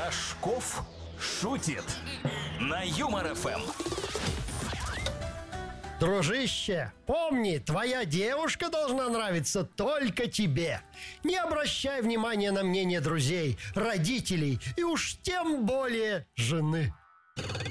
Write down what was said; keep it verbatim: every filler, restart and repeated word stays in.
Рожков шутит на Юмор эф эм. Дружище, помни, твоя девушка должна нравиться только тебе. Не обращай внимания на мнение друзей, родителей и уж тем более жены.